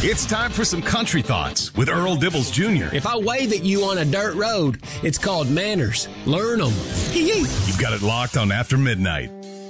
It's time for some country thoughts with Earl Dibbles Jr. If I wave at you on a dirt road, it's called manners. Learn them. You've got it locked on After Midnight.